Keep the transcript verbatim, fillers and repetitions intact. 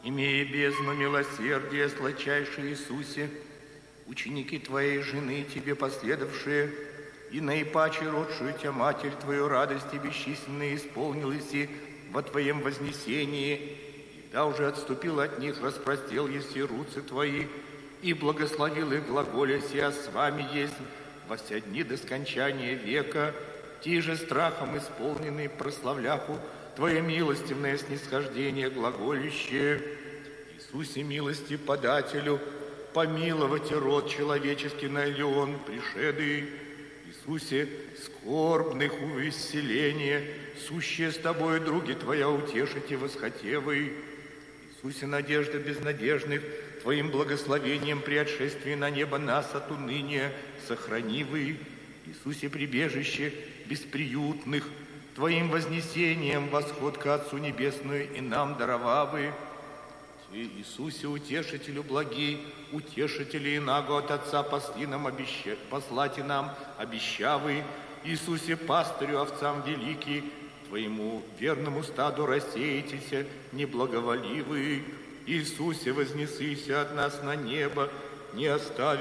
Имея бездну милосердия, сладчайший Иисусе, ученики Твоей жены, Тебе последовавшие, и наипаче родшую Тебя Матерь Твою радости бесчисленные исполнилась и во Твоем вознесении, когда уже отступил от них, распростел еси руцы Твои, и благословил их глаголя сия с вами есть во все дни до скончания века, ти же страхом исполненный прославляху Твое милостивное снисхождение глаголище. Иисусе милости подателю, помиловать род человеческий найлен пришедый. Иисусе скорбных увеселения, сущие с Тобою, други Твоя, утешите восхотевый. Иисусе надежда безнадежных, Твоим благословением при отшествии на небо нас от уныния сохранивый. Иисусе прибежище бесприютных, Твоим вознесением восход к Отцу Небесную и нам даровавы. Ты, Иисусе, утешителю благий, утешители инаго от Отца посли нам обеща... послать и нам обещавый. Иисусе, пастырю овцам великий, Твоему верному стаду рассеетесь, неблаговоливый. Иисусе, вознесися от нас на небо, не оставив